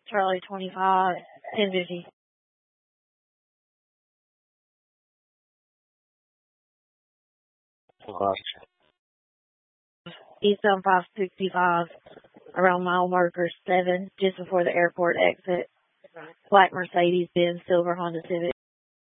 Charlie 25, 1050. Eastbound 565, around mile marker 7, just before the airport exit. Black Mercedes-Benz Silver Honda Civic.